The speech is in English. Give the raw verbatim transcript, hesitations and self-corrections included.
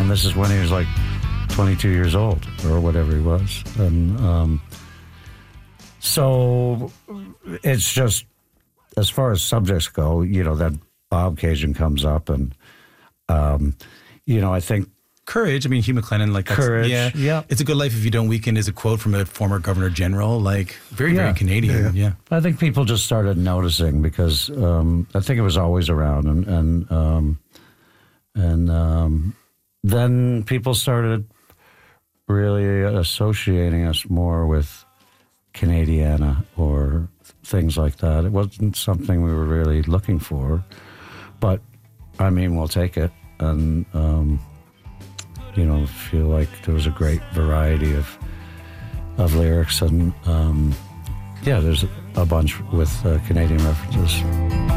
and this is when he was like twenty-two years old or whatever he was. And um, so it's just, as far as subjects go, you know, that Bob Cajun comes up and, um, you know, I think Courage. I mean, Hugh McLennan, like that's, Courage, yeah, yeah. It's a Good Life If You Don't Weaken is a quote from a former Governor General, like very, Yeah. very Canadian. Yeah. Yeah. I think people just started noticing because um, I think it was always around, and and um, and um, then people started really associating us more with Canadiana or things like that. It wasn't something we were really looking for, but I mean, we'll take it, and um, you know, feel like there was a great variety of of lyrics, and um, yeah, there's a bunch with uh, Canadian references.